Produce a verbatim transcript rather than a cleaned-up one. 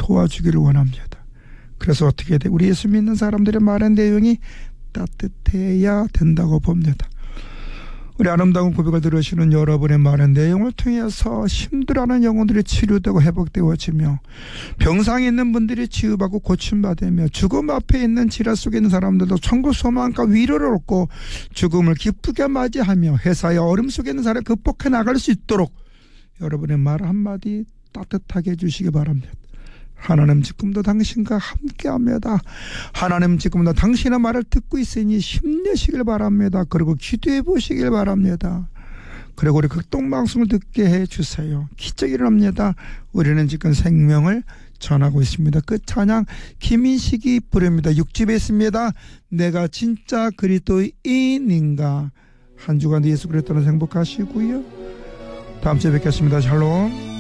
도와주기를 원합니다. 그래서 어떻게 돼? 우리 예수 믿는 사람들의 말의 내용이 따뜻해야 된다고 봅니다. 우리 아름다운 고백을 들으시는 여러분의 말의 내용을 통해서 힘들어하는 영혼들이 치료되고 회복되어지며 병상에 있는 분들이 치유받고 고침받으며 죽음 앞에 있는 질환 속에 있는 사람들도 천국 소망과 위로를 얻고 죽음을 기쁘게 맞이하며 회사의 어려움 속에 있는 사람을 극복해 나갈 수 있도록 여러분의 말 한마디 따뜻하게 해주시기 바랍니다. 하나님 지금도 당신과 함께합니다. 하나님 지금도 당신의 말을 듣고 있으니 힘내시길 바랍니다. 그리고 기도해 보시길 바랍니다. 그리고 우리 극동방송을 듣게 해주세요. 기적이 일어납니다. 우리는 지금 생명을 전하고 있습니다. 그 찬양 김인식이 부릅니다. 육 집에 있습니다. 내가 진짜 그리스도인인가. 한 주간 예수 그리스도로 행복하시고요. 다음 주에 뵙겠습니다. 샬롬.